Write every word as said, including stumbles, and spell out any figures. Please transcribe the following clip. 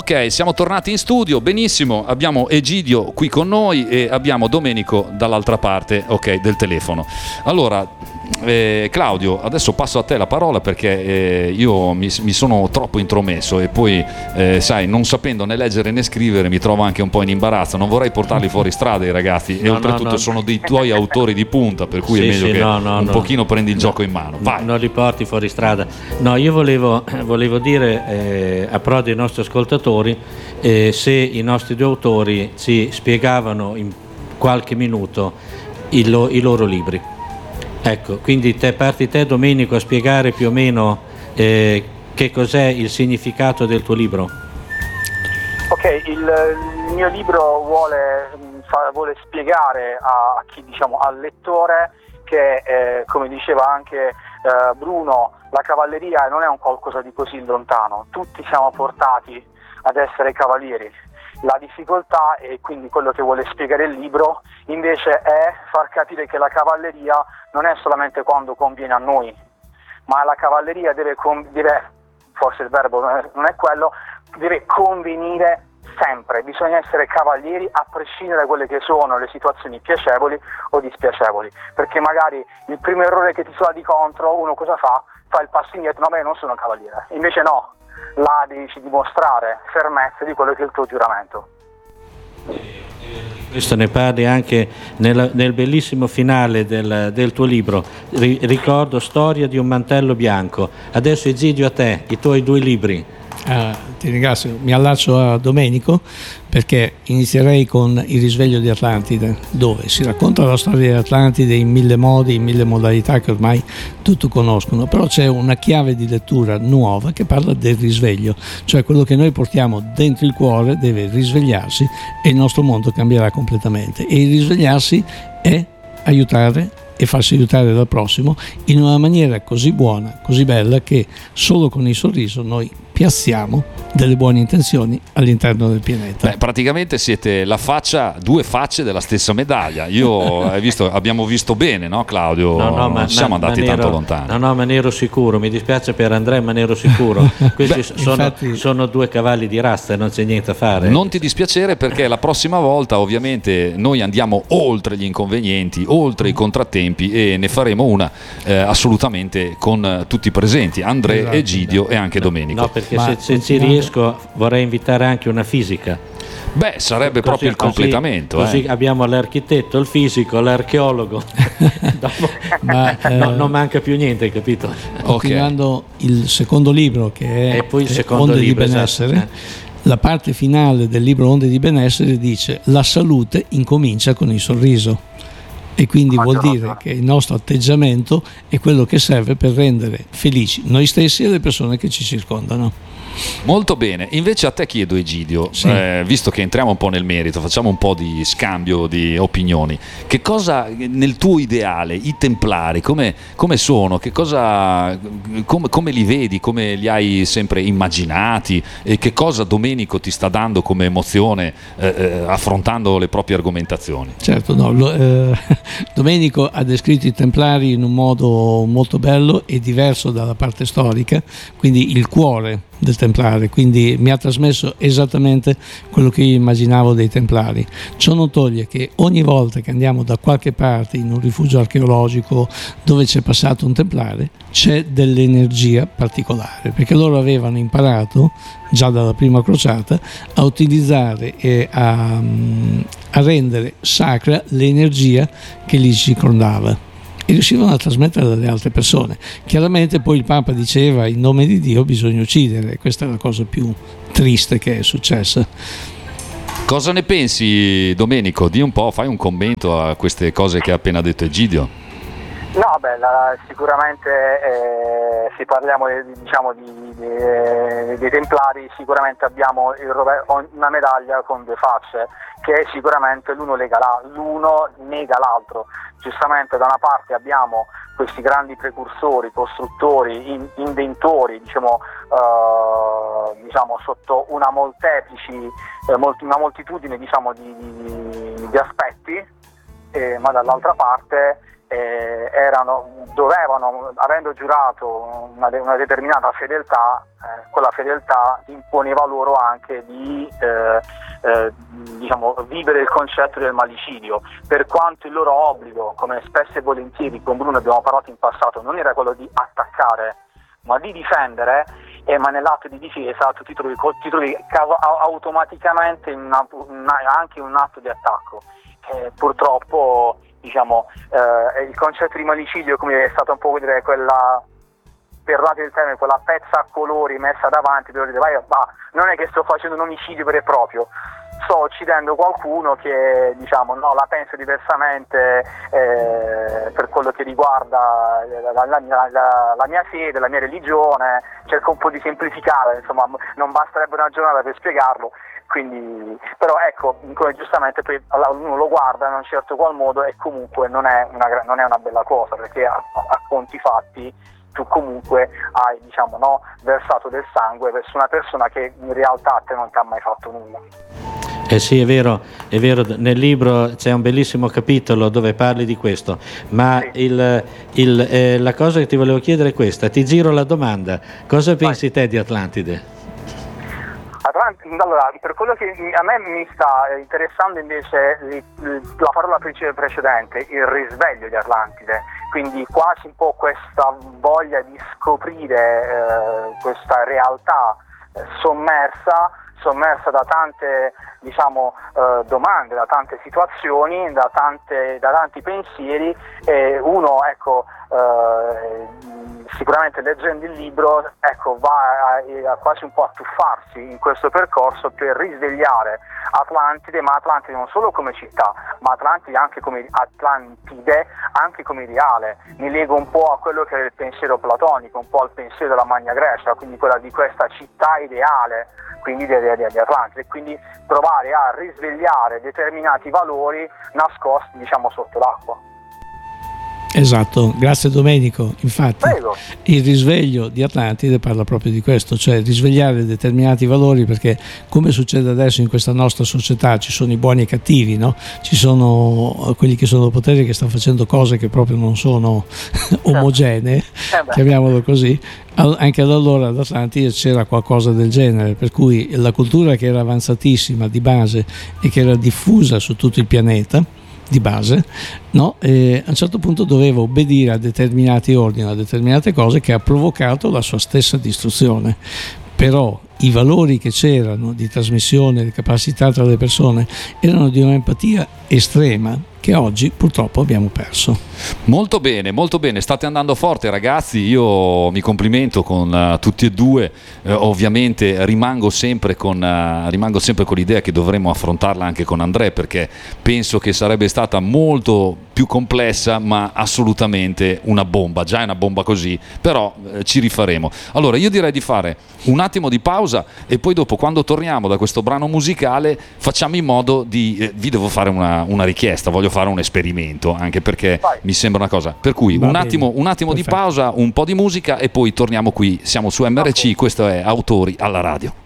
Ok, siamo tornati in studio, benissimo, abbiamo Egidio qui con noi e abbiamo Domenico dall'altra parte, ok, del telefono. Allora, eh, Claudio, adesso passo a te la parola perché eh, io mi, mi sono troppo intromesso e poi, eh, sai, non sapendo né leggere né scrivere mi trovo anche un po' in imbarazzo, non vorrei portarli fuori strada i ragazzi no, e oltretutto no, no. sono dei tuoi autori di punta, per cui sì, è meglio sì, che no, no, un no. pochino prendi il no, gioco in mano. Vai. Non li porti fuori strada. No, io volevo, volevo dire eh, a pro dei nostri ascoltatori eh, se i nostri due autori ci spiegavano in qualche minuto i, lo, i loro libri. Ecco, quindi te parti te Domenico a spiegare più o meno eh, che cos'è il significato del tuo libro. Ok, il, il mio libro vuole, fa, vuole spiegare a, a chi, diciamo, al lettore che eh, come diceva anche eh, Bruno, la cavalleria non è un qualcosa di così lontano, tutti siamo portati ad essere cavalieri. La difficoltà, e quindi quello che vuole spiegare il libro, invece è far capire che la cavalleria non è solamente quando conviene a noi, ma la cavalleria deve, deve forse il verbo non è, non è quello, deve convenire sempre, bisogna essere cavalieri a prescindere da quelle che sono le situazioni piacevoli o dispiacevoli, perché magari il primo errore che ti suona di contro, uno cosa fa? Fa il passo indietro, no ma io non sono cavaliere, invece no. Là devi dimostrare fermezza di quello che è il tuo giuramento. Questo ne parli anche nel, nel bellissimo finale del, del tuo libro. Ri, ricordo Storia di un mantello bianco. Adesso Egidio, a te, i tuoi due libri. Ah, ti ringrazio, mi allaccio a Domenico perché inizierei con Il risveglio di Atlantide, dove si racconta la storia di Atlantide in mille modi, in mille modalità che ormai tutti conoscono, però c'è una chiave di lettura nuova che parla del risveglio, cioè quello che noi portiamo dentro il cuore deve risvegliarsi e il nostro mondo cambierà completamente, e il risvegliarsi è aiutare e farsi aiutare dal prossimo in una maniera così buona, così bella, che solo con il sorriso noi piazziamo delle buone intenzioni all'interno del pianeta. Beh, praticamente siete la faccia, due facce della stessa medaglia. Io hai visto, abbiamo visto bene, no Claudio? No, no, non ma, siamo ma, andati ma tanto nero, lontano. No, no, ma ne ero sicuro. Mi dispiace per Andrea, ma ne ero sicuro. Questi Beh, sono, infatti... sono due cavalli di razza e non c'è niente a fare. Non ti dispiacere, perché la prossima volta ovviamente noi andiamo oltre gli inconvenienti, oltre i contrattempi, e ne faremo una eh, assolutamente con eh, tutti presenti, Andrea, esatto, Egidio e anche no, Domenico. No, perché Ma se, se ci riesco vorrei invitare anche una fisica. Beh, sarebbe così, proprio il così, completamento. Così eh. abbiamo l'architetto, il fisico, l'archeologo. Dopo, Ma, eh, no, non manca più niente, capito? Continuando okay. il secondo libro, che è, e poi il secondo Onde libro, di benessere, esatto. la parte finale del libro Onde di benessere dice: la salute incomincia con il sorriso. E quindi vuol dire che il nostro atteggiamento è quello che serve per rendere felici noi stessi e le persone che ci circondano. Molto bene, invece a te chiedo Egidio, sì. eh, visto che entriamo un po' nel merito, facciamo un po' di scambio di opinioni, che cosa nel tuo ideale, i Templari, come, come sono, che cosa, come, come li vedi, come li hai sempre immaginati, e che cosa Domenico ti sta dando come emozione eh, eh, affrontando le proprie argomentazioni? Certo, no, lo, eh, Domenico ha descritto i Templari in un modo molto bello e diverso dalla parte storica, quindi il cuore del Templare, quindi mi ha trasmesso esattamente quello che io immaginavo dei Templari. Ciò non toglie che ogni volta che andiamo da qualche parte in un rifugio archeologico dove c'è passato un Templare c'è dell'energia particolare, perché loro avevano imparato già dalla prima crociata a utilizzare e a, a rendere sacra l'energia che li circondava e riuscivano a trasmettere dalle altre persone. Chiaramente poi il Papa diceva: in nome di Dio bisogna uccidere. Questa è la cosa più triste che è successa. Cosa ne pensi, Domenico? Di un po', fai un commento a queste cose che ha appena detto Egidio. No, beh, la, sicuramente eh, se parliamo di, diciamo di, di, dei Templari, sicuramente abbiamo il, una medaglia con due facce, che sicuramente l'uno lega la, l'uno nega l'altro. Giustamente da una parte abbiamo questi grandi precursori, costruttori, in, inventori, diciamo, eh, diciamo sotto una molteplici, eh, molti, una moltitudine diciamo di, di, di aspetti, eh, ma dall'altra parte Eh, erano dovevano, avendo giurato una, de- una determinata fedeltà, eh, quella fedeltà imponeva loro anche di eh, eh, diciamo, vivere il concetto del malicidio, per quanto il loro obbligo, come spesso e volentieri con Bruno abbiamo parlato in passato, non era quello di attaccare ma di difendere, e ma nell'atto di difesa tu ti trovi, ti trovi automaticamente in una, una, anche un atto di attacco. Eh, purtroppo diciamo eh, il concetto di malicidio, come è stato un po' dire quella, perdonate il termine, quella pezza a colori messa davanti per dire vai, va, non è che sto facendo un omicidio vero e proprio, sto uccidendo qualcuno che diciamo no, la pensa diversamente eh, per quello che riguarda la, la, la, la, la mia fede, la mia religione, cerco un po' di semplificare, insomma non basterebbe una giornata per spiegarlo. Quindi, però ecco, come giustamente poi uno lo guarda in un certo qual modo e comunque non è una, non è una bella cosa, perché a, a conti fatti tu comunque hai, diciamo, no, versato del sangue verso una persona che in realtà a te non ti ha mai fatto nulla. Eh sì, è vero, è vero, nel libro c'è un bellissimo capitolo dove parli di questo, ma sì. il, il, eh, la cosa che ti volevo chiedere è questa, ti giro la domanda, cosa pensi Vai. te di Atlantide? Allora, per quello che a me mi sta interessando invece la parola precedente, il risveglio di Atlantide, quindi quasi un po' questa voglia di scoprire eh, questa realtà eh, sommersa, sommersa da tante diciamo eh, domande, da tante situazioni, da, tante, da tanti pensieri, e uno ecco eh, sicuramente leggendo il libro ecco va a, a quasi un po' a tuffarsi in questo percorso per risvegliare Atlantide, ma Atlantide non solo come città, ma Atlantide anche come Atlantide anche come ideale. Mi lego un po' a quello che è il pensiero platonico, un po' al pensiero della Magna Grecia, quindi quella di questa città ideale, quindi di, di, di Atlantide, quindi provare a risvegliare determinati valori nascosti diciamo sotto l'acqua. Esatto, grazie Domenico. Infatti Prego. Il risveglio di Atlantide parla proprio di questo, cioè risvegliare determinati valori, perché come succede adesso in questa nostra società ci sono i buoni e i cattivi, no? Ci sono quelli che sono al potere che stanno facendo cose che proprio non sono omogenee, eh chiamiamolo così. Anche da allora ad Atlantide c'era qualcosa del genere, per cui la cultura che era avanzatissima di base e che era diffusa su tutto il pianeta di base, no? E a un certo punto doveva obbedire a determinati ordini, a determinate cose, che ha provocato la sua stessa distruzione. Però i valori che c'erano di trasmissione, di capacità tra le persone erano di un'empatia estrema che oggi purtroppo abbiamo perso. Molto bene, molto bene, state andando forte ragazzi, io mi complimento con uh, tutti e due, eh, ovviamente rimango sempre, con, uh, rimango sempre con l'idea che dovremmo affrontarla anche con Andrea, perché penso che sarebbe stata molto più complessa, ma assolutamente una bomba, già è una bomba così, però eh, ci rifaremo. Allora io direi di fare un attimo di pausa e poi dopo, quando torniamo da questo brano musicale, facciamo in modo di, eh, vi devo fare una, una richiesta, voglio fare un esperimento, anche perché Vai. mi sembra una cosa, per cui Va un bene. attimo, un attimo di pausa, un po' di musica e poi torniamo qui, siamo su M R C, okay. Questo è Autori alla Radio.